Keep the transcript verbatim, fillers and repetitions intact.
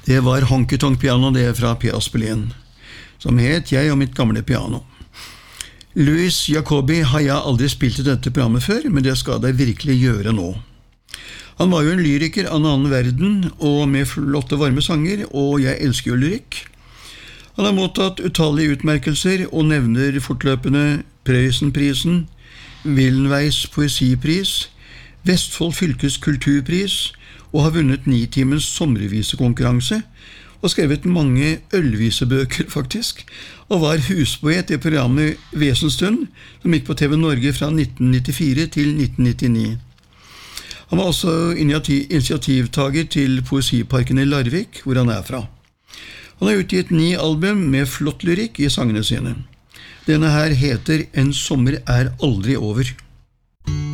Det var Honky Tonk Piano, det fra P-aspelen, som het Jeg og mitt gamle piano. Louis Jacobi har jeg aldri spilt i dette programmet før, men det skal jeg virkelig gjøre nå. Han var jo en lyriker av en annen verden, og med flotte varme sanger, og jeg elsker jo lyrikk. Han har mottatt utallige utmerkelser og nevner fortløpende Prøysenprisen, Wildenveis poesipris, Vestfold fylkes kulturpris, og har vunnet nitimens sommervisekonkurranse, og skrevet mange ølvisebøker faktisk, og var huspoet i programmet Vesenstund, som gikk på T V Norge fra nitten nittifire til nitten nittini. Han var også initiativtager til Poesiparken i Larvik, hvor han er fra. Han har utgitt ni album med flott lyrikk i sangene sine. Denne her heter En sommer er aldri over.